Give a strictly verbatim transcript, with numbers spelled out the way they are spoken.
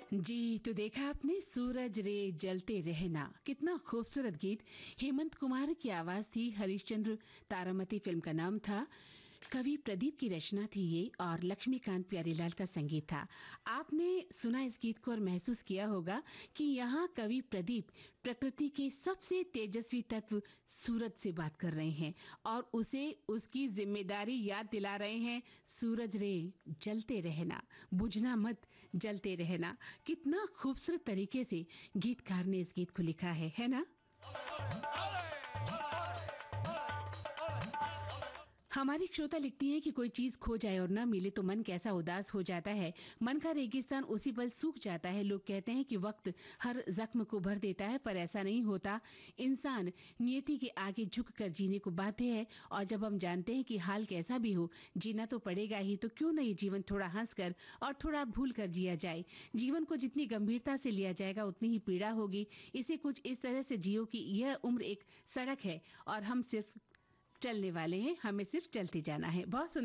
जी, तो देखा आपने सूरज रे जलते रहना, कितना खूबसूरत गीत। हेमंत कुमार की आवाज थी, हरिश्चंद्र तारामती फिल्म का नाम था। कवि प्रदीप की रचना थी ये और लक्ष्मीकांत प्यारेलाल का संगीत था। आपने सुना इस गीत को और महसूस किया होगा कि यहाँ कवि प्रदीप प्रकृति के सबसे तेजस्वी तत्व सूरज से बात कर रहे हैं और उसे उसकी जिम्मेदारी याद दिला रहे हैं। सूरज रे जलते रहना, बुझना मत, जलते रहना। कितना खूबसूरत तरीके से गीतकार ने इस गीत को लिखा है, है ना? हमारी श्रोता लिखती हैं कि कोई चीज खो जाए और ना मिले तो मन कैसा उदास हो जाता है। मन का रेगिस्तान उसी पल सूख जाता है। लोग कहते हैं कि वक्त हर जख्म को भर देता है, पर ऐसा नहीं होता। इंसान नियति के आगे झुक कर जीने को बाध्य है और जब हम जानते हैं कि हाल कैसा भी हो, जीना तो पड़ेगा ही, तो क्यों नहीं जीवन थोड़ा हंसकर और थोड़ा भूल कर जिया जाए। जीवन को जितनी गंभीरता से लिया जाएगा उतनी ही पीड़ा होगी। इसे कुछ इस तरह से जियो कि यह उम्र एक सड़क है और हम सिर्फ चलने वाले हैं, हमें सिर्फ चलते जाना है। बहुत